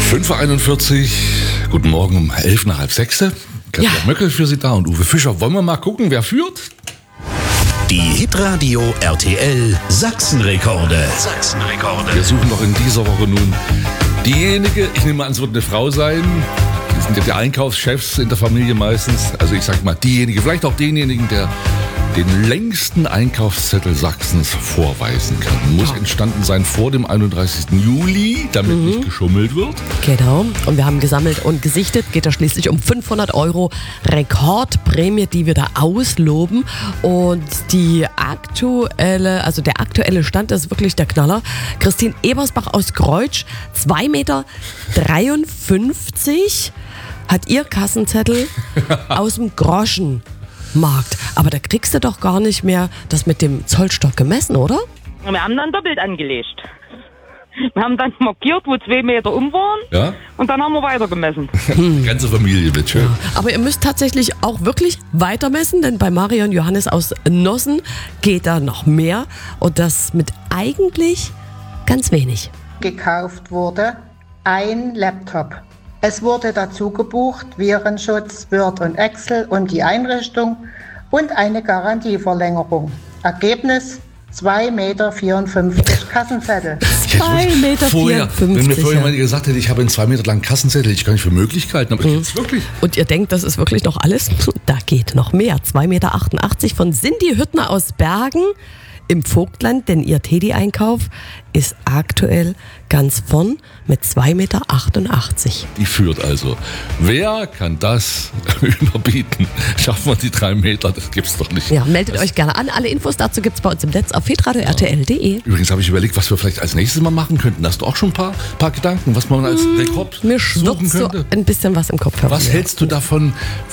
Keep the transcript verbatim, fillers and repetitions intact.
fünf Uhr einundvierzig, guten Morgen um elf nach halb sechs. Katja Ja. Möckel für Sie da und Uwe Fischer. Wollen wir mal gucken, wer führt? Die Hitradio R T L Sachsenrekorde. Sachsenrekorde. Wir suchen doch in dieser Woche nun diejenige, ich nehme an, es wird eine Frau sein. Die sind ja die Einkaufschefs in der Familie meistens. Also ich sag mal diejenige, vielleicht auch denjenigen, der den längsten Einkaufszettel Sachsens vorweisen kann. Muss entstanden sein vor dem einunddreißigsten Juli, damit mhm. nicht geschummelt wird. Genau. Und wir haben gesammelt und gesichtet. Geht da schließlich um fünfhundert Euro Rekordprämie, die wir da ausloben. Und die aktuelle, also der aktuelle Stand ist wirklich der Knaller. Christine Ebersbach aus Greutsch, zwei Meter dreiundfünfzig, hat ihr Kassenzettel aus dem Groschen. Markt. Aber da kriegst du doch gar nicht mehr das mit dem Zollstock gemessen, oder? Wir haben dann doppelt angelegt. Wir haben dann markiert, wo zwei Meter um waren, Ja? und dann haben wir weiter gemessen. Die ganze Familie wird schön. Aber ihr müsst tatsächlich auch wirklich weiter messen, denn bei Marion Johannes aus Nossen geht da noch mehr und das mit eigentlich ganz wenig. Gekauft wurde ein Laptop. Es wurde dazu gebucht Virenschutz, Word und Excel und die Einrichtung und eine Garantieverlängerung. Ergebnis zwei Meter vierundfünfzig Kassenzettel. zwei Meter Vorher, wenn mir vierundfünfzig. vorher Ja. mal gesagt hätte, ich habe einen zwei Meter langen Kassenzettel, ich gar nicht für möglich gehalten, aber jetzt wirklich. Und ihr denkt, das ist wirklich noch alles? Da geht noch mehr. zwei Meter achtundachtzig von Cindy Hüttner aus Bergen im Vogtland, denn ihr Teddy-Einkauf ist aktuell ganz vorn mit zwei Meter achtundachtzig. Die führt also. Wer kann das überbieten? Schaffen wir die drei Meter? Das gibt's doch nicht. Ja, meldet euch gerne an. Alle Infos dazu gibt's bei uns im Netz auf hitradio punkt r t l punkt d e. Übrigens habe ich überlegt, was wir vielleicht als nächstes mal machen könnten. Hast du auch schon ein paar, paar Gedanken, was man als Rekord Mir suchen schwirrt so könnte? ein bisschen was im Kopf herum. Was hältst du davon,